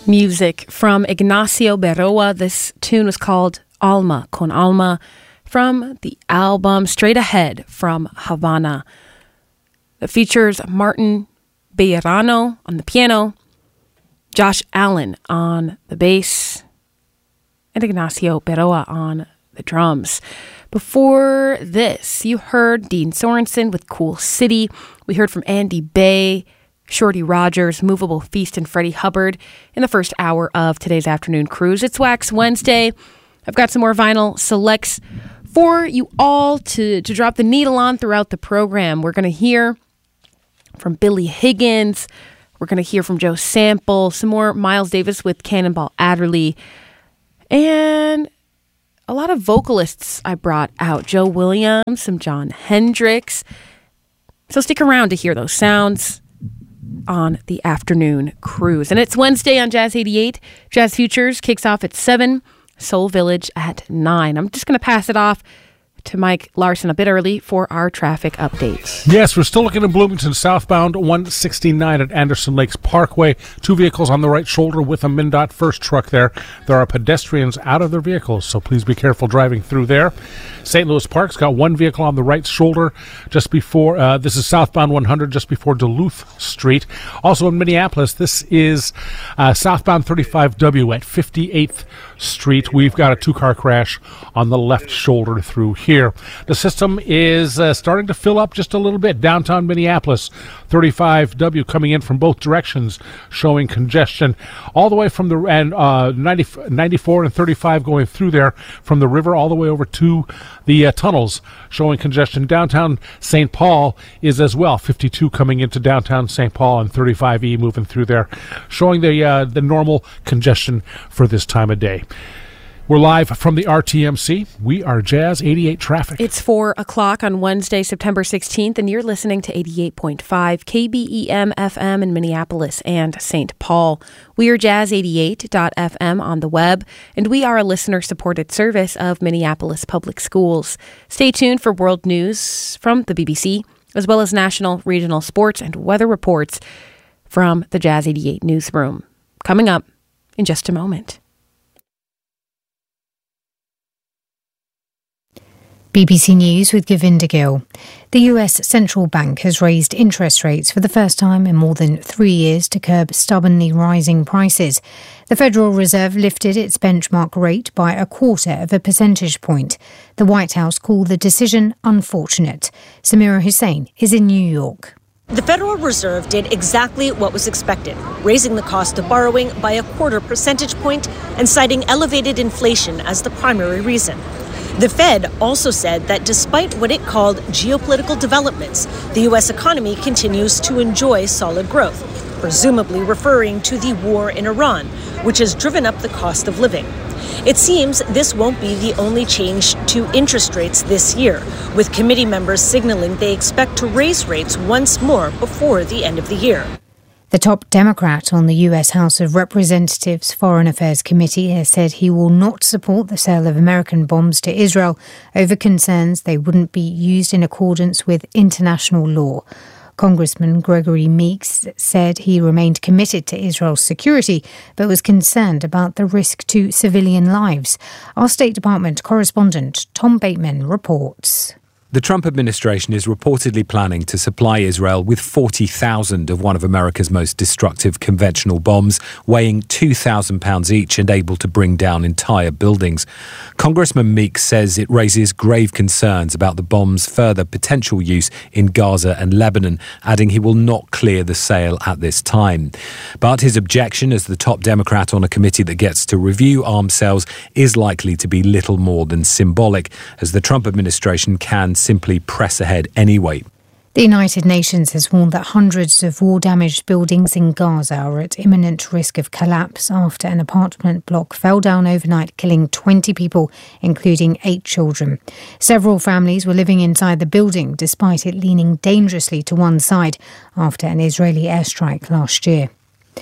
Music from Ignacio Berroa. This tune was called Alma con Alma from the album Straight Ahead from Havana. It features Martin Bejarano on the piano, Josh Allen on the bass, and Ignacio Berroa on the drums. Before this, you heard Dean Sorensen with Cool City. We heard from Andy Bay, Shorty Rogers, Movable Feast, and Freddie Hubbard in the first hour of today's afternoon cruise. It's Wax Wednesday. I've got some more vinyl selects for you all to drop the needle on throughout the program. We're going to hear from Billy Higgins. We're going to hear from Joe Sample, some more Miles Davis with Cannonball Adderley, and a lot of vocalists I brought out. Joe Williams, some John Hendricks. So stick around to hear those sounds on the afternoon cruise. And it's Wednesday on Jazz 88. Jazz Futures kicks off at 7, Soul Village at 9. I'm just going to pass it off to Mike Larson a bit early for our traffic updates. Yes, we're still looking in Bloomington, southbound 169 at Anderson Lakes Parkway. 2 vehicles on the right shoulder with a MnDOT first truck there. There are pedestrians out of their vehicles, so please be careful driving through there. St. Louis Park's got 1 vehicle on the right shoulder just before, this is southbound 100 just before Duluth Street. Also in Minneapolis, this is southbound 35W at 58th Street. We've got a 2-car crash on the left shoulder through here. The system is starting to fill up just a little bit. Downtown Minneapolis, 35W coming in from both directions, showing congestion all the way from the 94 and 35 going through there from the river all the way over to the tunnels, showing congestion. Downtown St. Paul is as well, 52 coming into downtown St. Paul and 35E moving through there, showing the normal congestion for this time of day. We're live from the RTMC. We are Jazz 88 Traffic. It's 4 o'clock on Wednesday, September 16th, and you're listening to 88.5 KBEM FM in Minneapolis and St. Paul. We are Jazz88.fm on the web, and we are a listener-supported service of Minneapolis Public Schools. Stay tuned for world news from the BBC, as well as national, regional sports and weather reports from the Jazz 88 newsroom. Coming up in just a moment. BBC News with Govinda Gill. The US Central Bank has raised interest rates for the first time in more than 3 years to curb stubbornly rising prices. The Federal Reserve lifted its benchmark rate by 0.25 percentage point. The White House called the decision unfortunate. Samira Hussain is in New York. The Federal Reserve did exactly what was expected, raising the cost of borrowing by 0.25 percentage point and citing elevated inflation as the primary reason. The Fed also said that despite what it called geopolitical developments, the U.S. economy continues to enjoy solid growth, presumably referring to the war in Iran, which has driven up the cost of living. It seems this won't be the only change to interest rates this year, with committee members signaling they expect to raise rates once more before the end of the year. The top Democrat on the US House of Representatives Foreign Affairs Committee has said he will not support the sale of American bombs to Israel over concerns they wouldn't be used in accordance with international law. Congressman Gregory Meeks said he remained committed to Israel's security, but was concerned about the risk to civilian lives. Our State Department correspondent Tom Bateman reports. The Trump administration is reportedly planning to supply Israel with 40,000 of one of America's most destructive conventional bombs, weighing 2,000 pounds each and able to bring down entire buildings. Congressman Meeks says it raises grave concerns about the bomb's further potential use in Gaza and Lebanon, adding he will not clear the sale at this time. But his objection as the top Democrat on a committee that gets to review arms sales is likely to be little more than symbolic, as the Trump administration can simply press ahead anyway. The United Nations has warned that hundreds of war-damaged buildings in Gaza are at imminent risk of collapse after an apartment block fell down overnight, killing 20 people, including 8 children. Several families were living inside the building, despite it leaning dangerously to one side after an Israeli airstrike last year.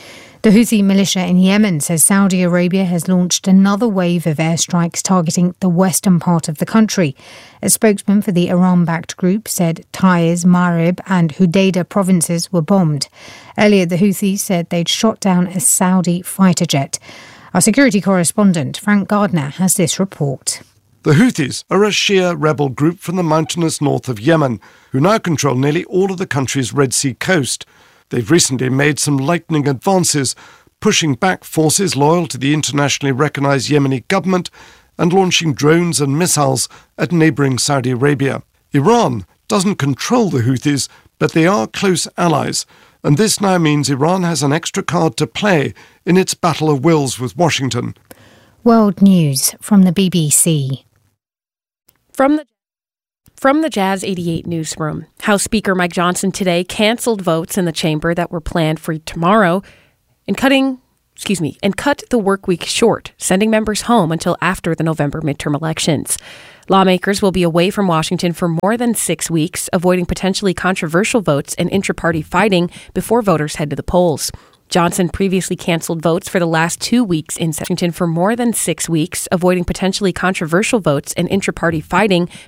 The Houthi militia in Yemen says Saudi Arabia has launched another wave of airstrikes targeting the western part of the country. A spokesman for the Iran-backed group said Taiz, Marib and Hudaydah provinces were bombed. Earlier, the Houthis said they'd shot down a Saudi fighter jet. Our security correspondent, Frank Gardner, has this report. The Houthis are a Shia rebel group from the mountainous north of Yemen, who now control nearly all of the country's Red Sea coast. They've recently made some lightning advances, pushing back forces loyal to the internationally recognised Yemeni government and launching drones and missiles at neighbouring Saudi Arabia. Iran doesn't control the Houthis, but they are close allies, and this now means Iran has an extra card to play in its battle of wills with Washington. World News from the BBC. From the Jazz 88 newsroom, House Speaker Mike Johnson today cancelled votes in the chamber that were planned for tomorrow and cut the work week short, sending members home until after the November midterm elections. Lawmakers will be away from Washington for more than 6 weeks, avoiding potentially controversial votes and intra-party fighting before voters head to the polls. Johnson previously canceled votes for the last 2 weeks in Washington for more than 6 weeks, avoiding potentially controversial votes and intra-party fighting